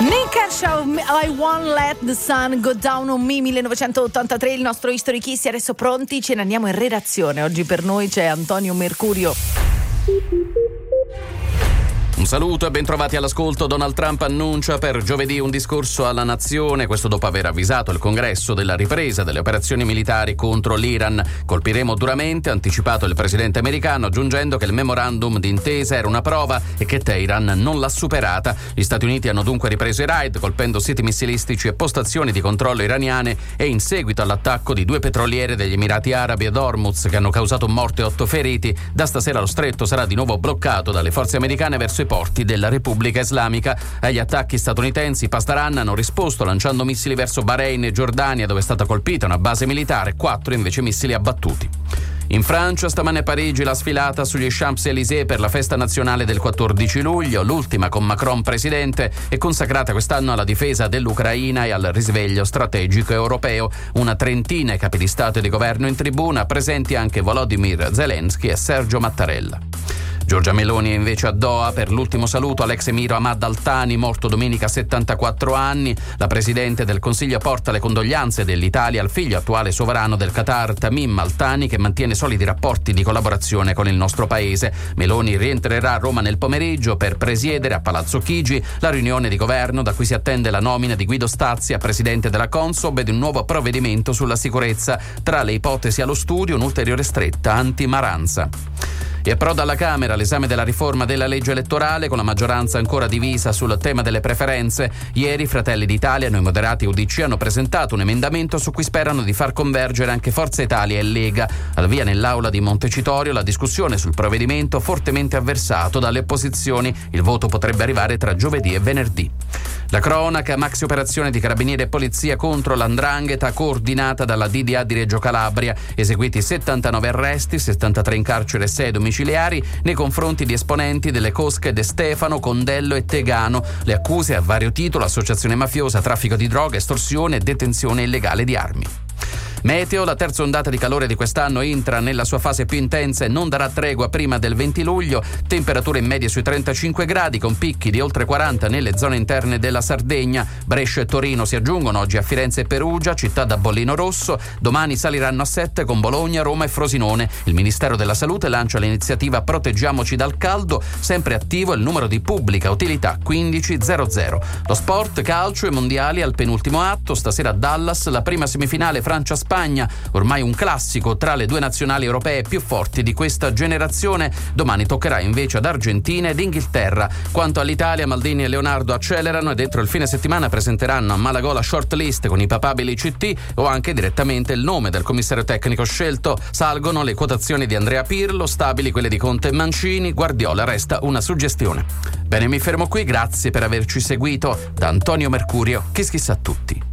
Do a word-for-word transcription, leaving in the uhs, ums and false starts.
Nick Kershaw, I Won't Let the Sun Go Down on Me, millenovecentottantatré, il nostro History Kiss. Adesso pronti, ce ne andiamo in redazione. Oggi per noi c'è Antonio Mercurio. Un saluto e ben trovati all'ascolto. Donald Trump annuncia per giovedì un discorso alla nazione, questo dopo aver avvisato il Congresso della ripresa delle operazioni militari contro l'Iran. Colpiremo duramente, ha anticipato il presidente americano, aggiungendo che il memorandum d'intesa era una prova e che Teheran non l'ha superata. Gli Stati Uniti hanno dunque ripreso i raid, colpendo siti missilistici e postazioni di controllo iraniane, e in seguito all'attacco di due petroliere degli Emirati Arabi ad Hormuz, che hanno causato morte e otto feriti, da stasera lo stretto sarà di nuovo bloccato dalle forze americane verso i porti della Repubblica Islamica. Agli attacchi statunitensi, Pasdaran hanno risposto lanciando missili verso Bahrain e Giordania, dove è stata colpita una base militare, quattro invece missili abbattuti. In Francia, stamane a Parigi, la sfilata sugli Champs-Élysées per la festa nazionale del quattordici luglio, l'ultima con Macron presidente, è consacrata quest'anno alla difesa dell'Ucraina e al risveglio strategico europeo. Una trentina i capi di Stato e di governo in tribuna, presenti anche Volodymyr Zelensky e Sergio Mattarella. Giorgia Meloni è invece a Doha per l'ultimo saluto all'ex emiro Ahmad Al-Thani, morto domenica a settantaquattro anni. La Presidente del Consiglio porta le condoglianze dell'Italia al figlio attuale sovrano del Qatar, Tamim Al-Thani, che mantiene solidi rapporti di collaborazione con il nostro paese. Meloni rientrerà a Roma nel pomeriggio per presiedere a Palazzo Chigi la riunione di governo da cui si attende la nomina di Guido Stazzi a Presidente della Consob ed un nuovo provvedimento sulla sicurezza. Tra le ipotesi allo studio un'ulteriore stretta anti-maranza. E approda alla Camera l'esame della riforma della legge elettorale, con la maggioranza ancora divisa sul tema delle preferenze. Ieri Fratelli d'Italia, Noi Moderati e U D C hanno presentato un emendamento su cui sperano di far convergere anche Forza Italia e Lega. Al via nell'aula di Montecitorio la discussione sul provvedimento, fortemente avversato dalle opposizioni. Il voto potrebbe arrivare tra giovedì e venerdì. La cronaca, maxi operazione di carabinieri e polizia contro l'Andrangheta coordinata dalla D D A di Reggio Calabria. Eseguiti settantanove arresti, settantatré in carcere e sei domiciliari nei confronti di esponenti delle cosche De Stefano, Condello e Tegano. Le accuse a vario titolo: associazione mafiosa, traffico di droga, estorsione e detenzione illegale di armi. Meteo, la terza ondata di calore di quest'anno entra nella sua fase più intensa e non darà tregua prima del venti luglio. Temperature in media sui trentacinque gradi, con picchi di oltre quaranta nelle zone interne della Sardegna. Brescia e Torino si aggiungono oggi a Firenze e Perugia, città da bollino rosso. Domani saliranno a sette con Bologna, Roma e Frosinone. Il Ministero della Salute lancia l'iniziativa Proteggiamoci dal caldo, sempre attivo il numero di pubblica utilità quindici zero zero. Lo sport, calcio e mondiali al penultimo atto. Stasera a Dallas la prima semifinale Francia-Spagna, ormai un classico tra le due nazionali europee più forti di questa generazione. Domani toccherà invece ad Argentina ed Inghilterra. Quanto all'Italia, Maldini e Leonardo accelerano e dentro il fine settimana presenteranno a Malagò la shortlist con i papabili C T o anche direttamente il nome del commissario tecnico scelto. Salgono le quotazioni di Andrea Pirlo, stabili quelle di Conte e Mancini. Guardiola resta una suggestione. Bene, mi fermo qui, grazie per averci seguito. Da Antonio Mercurio, Kiss Kiss a tutti.